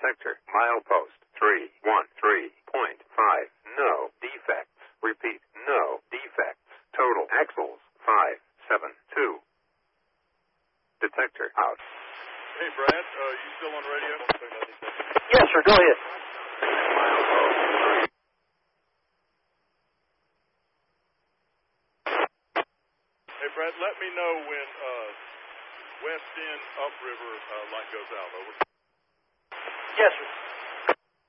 Detector, milepost 313.5. No defects. Repeat, no defects. Total axles 572. Detector out. Hey, Brad, you still on radio? Yes, sir, go ahead. Hey, Brad, let me know when west end upriver light goes out. Over. Yes, sir.